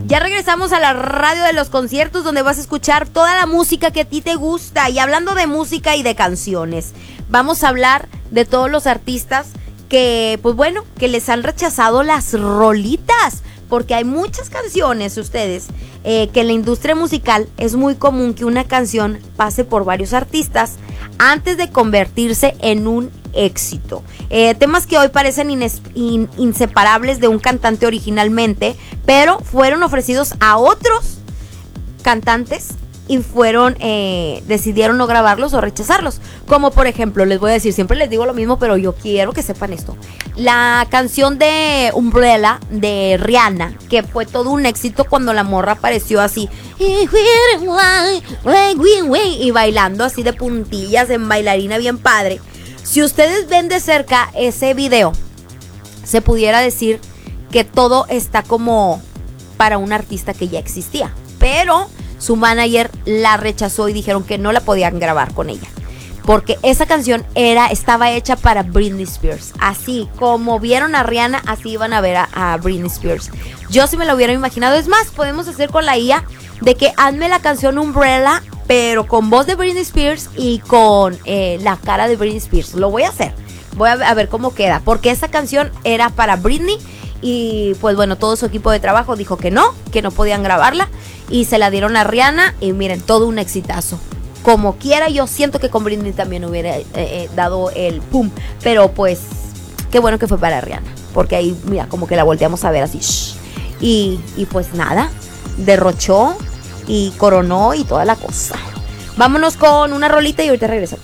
Ya regresamos a la radio de los conciertos, donde vas a escuchar toda la música que a ti te gusta. Y hablando de música y de canciones, vamos a hablar de todos los artistas que, pues bueno, que les han rechazado las rolitas. Porque hay muchas canciones, ustedes, que en la industria musical es muy común que una canción pase por varios artistas antes de convertirse en un éxito. Temas que hoy parecen inseparables de un cantante originalmente, pero fueron ofrecidos a otros cantantes y decidieron no grabarlos o rechazarlos. Como por ejemplo, les voy a decir, siempre les digo lo mismo, pero yo quiero que sepan esto. La canción de Umbrella de Rihanna, que fue todo un éxito cuando la morra apareció así y bailando así de puntillas en bailarina bien padre. Si ustedes ven de cerca ese video, se pudiera decir que todo está como para un artista que ya existía, pero su manager la rechazó y dijeron que no la podían grabar con ella, porque esa canción estaba hecha para Britney Spears. Así como vieron a Rihanna, así iban a ver a Britney Spears. Yo sí me lo hubiera imaginado. Es más, podemos hacer con la IA de que hazme la canción Umbrella, pero con voz de Britney Spears y con la cara de Britney Spears. Lo voy a hacer. Voy a ver cómo queda, porque esa canción era para Britney. Y pues bueno, todo su equipo de trabajo dijo que no podían grabarla, y se la dieron a Rihanna. Y miren, todo un exitazo. Como quiera, yo siento que con Britney también hubiera dado el pum, pero pues qué bueno que fue para Rihanna, porque ahí mira, como que la volteamos a ver así. Y pues nada, derrochó y coronó y toda la cosa. Vámonos con una rolita y ahorita regresamos.